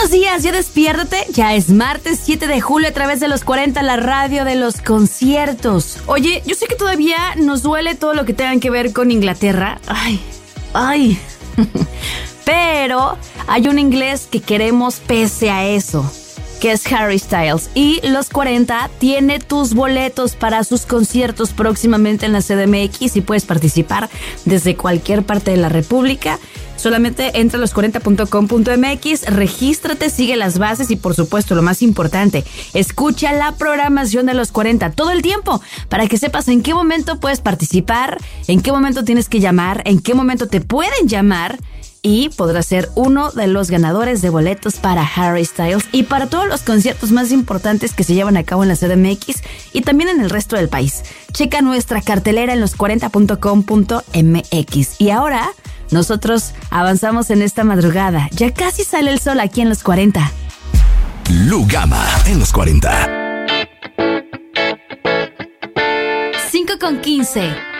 Buenos días, ya despiértate, ya es martes 7 de julio a través de los 40, la radio de los conciertos. Oye, yo sé que todavía nos duele todo lo que tenga que ver con Inglaterra. Ay. Pero hay un inglés que queremos pese a eso, que es Harry Styles. Y los 40 tiene tus boletos para sus conciertos próximamente en la CDMX y puedes participar desde cualquier parte de la República. Solamente entra a los40.com.mx, regístrate, sigue las bases y por supuesto lo más importante, escucha la programación de los 40 todo el tiempo para que sepas en qué momento puedes participar, en qué momento tienes que llamar, en qué momento te pueden llamar y podrás ser uno de los ganadores de boletos para Harry Styles y para todos los conciertos más importantes que se llevan a cabo en la CDMX y también en el resto del país. Checa nuestra cartelera en los40.com.mx. Y ahora nosotros avanzamos en esta madrugada. Ya casi sale el sol aquí en los 40. Lugama en los 40. 5:15.